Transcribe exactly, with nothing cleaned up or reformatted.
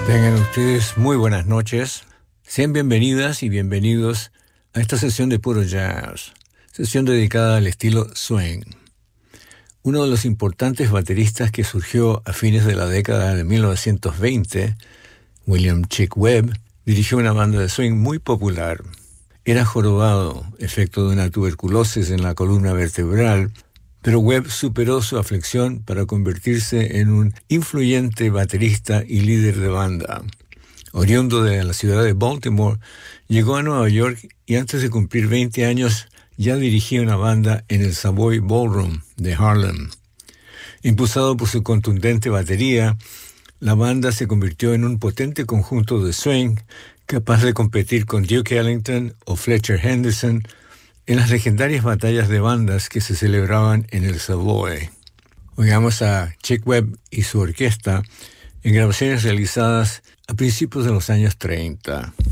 Tengan ustedes muy buenas noches. Sean bienvenidas y bienvenidos a esta sesión de puro jazz, sesión dedicada al estilo swing. Uno de los importantes bateristas que surgió a fines de la década de mil novecientos veinte, William Chick Webb, dirigió una banda de swing muy popular. Era jorobado, efecto de una tuberculosis en la columna vertebral, pero Webb superó su aflicción para convertirse en un influyente baterista y líder de banda. Oriundo de la ciudad de Baltimore, llegó a Nueva York y antes de cumplir veinte años ya dirigía una banda en el Savoy Ballroom de Harlem. Impulsado por su contundente batería, la banda se convirtió en un potente conjunto de swing capaz de competir con Duke Ellington o Fletcher Henderson en las legendarias batallas de bandas que se celebraban en el Savoy. Oigamos a Chick Webb y su orquesta en grabaciones realizadas a principios de los años treinta.